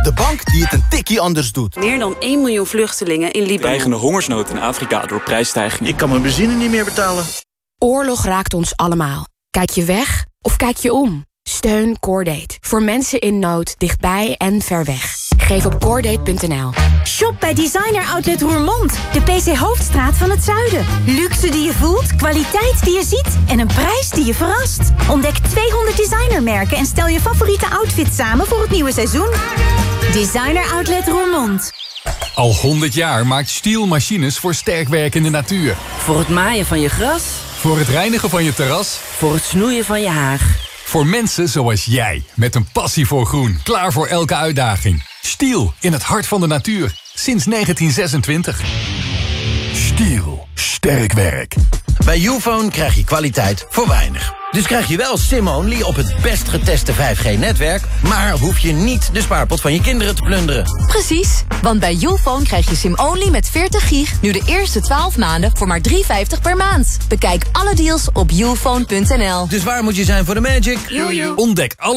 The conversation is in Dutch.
De bank die het een tikkie anders doet. Meer dan 1 miljoen vluchtelingen in Libanon. Dreigende hongersnood in Afrika door prijsstijgingen. Ik kan mijn benzine niet meer betalen. Oorlog raakt ons allemaal. Kijk je weg of kijk je om? Steun Cordate. Voor mensen in nood, dichtbij en ver weg. Geef op Cordate.nl. Shop bij Designer Outlet Roermond. De PC Hoofdstraat van het zuiden. Luxe die je voelt, kwaliteit die je ziet en een prijs die je verrast. Ontdek 200 designermerken en stel je favoriete outfit samen voor het nieuwe seizoen. Designer Outlet Roermond. Al 100 jaar maakt Stihl machines voor sterk werkende natuur. Voor het maaien van je gras. Voor het reinigen van je terras. Voor het snoeien van je haag. Voor mensen zoals jij, met een passie voor groen. Klaar voor elke uitdaging. Stihl, in het hart van de natuur. Sinds 1926. Stihl, sterk werk. Bij Youfone krijg je kwaliteit voor weinig. Dus krijg je wel SIM-only op het best geteste 5G-netwerk... maar hoef je niet de spaarpot van je kinderen te plunderen. Precies, want bij Youfone krijg je SIM-only met 40 gig... nu de eerste 12 maanden voor maar $3,50 per maand. Bekijk alle deals op youfone.nl. Dus waar moet je zijn voor de magic? Ontdek alle